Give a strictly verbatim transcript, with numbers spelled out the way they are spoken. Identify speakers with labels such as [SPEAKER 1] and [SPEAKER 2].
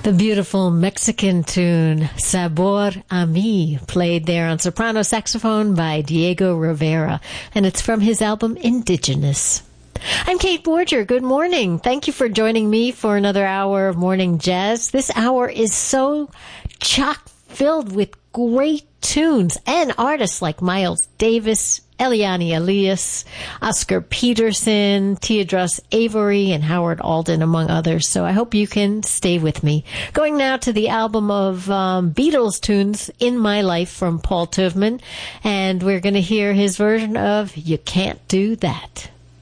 [SPEAKER 1] The beautiful Mexican tune, Sabor a Mi, played there on soprano saxophone by Diego Rivera, and it's from his album Indigenous. I'm Kate Borger. Good morning. Thank you for joining me for another hour of Morning Jazz. This hour is so chock-filled with great tunes and artists like Miles Davis, Eliane Elias, Oscar Peterson, Teodros Avery, and Howard Alden, among others. So I hope you can stay with me. Going now to the album of um, Beatles tunes, In My Life, from Paul Tuvman. And we're going to hear his version of You Can't Do That.